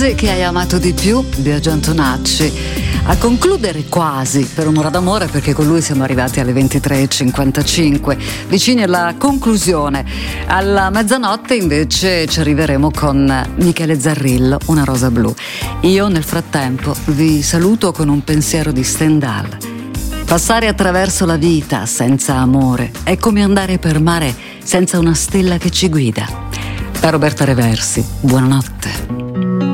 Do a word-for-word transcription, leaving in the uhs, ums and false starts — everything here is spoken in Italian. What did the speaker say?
Che hai amato di più, Biagio Antonacci. A concludere quasi per un'ora d'amore, perché con lui siamo arrivati alle ventitré e cinquantacinque, vicini alla conclusione. Alla mezzanotte invece ci arriveremo con Michele Zarrillo, Una rosa blu. Io nel frattempo vi saluto con un pensiero di Stendhal. Passare attraverso la vita senza amore è come andare per mare senza una stella che ci guida. Da Roberta Reversi, buonanotte.